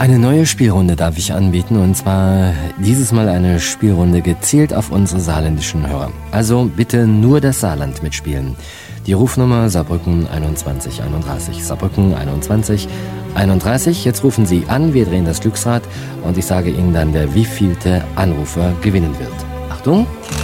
Eine neue Spielrunde darf ich anbieten, und zwar dieses Mal eine Spielrunde gezielt auf unsere saarländischen Hörer. Also bitte nur das Saarland mitspielen. Die Rufnummer Saarbrücken 2131. Saarbrücken 2131. Jetzt rufen Sie an, wir drehen das Glücksrad und ich sage Ihnen dann, der wievielte Anrufer gewinnen wird. Achtung!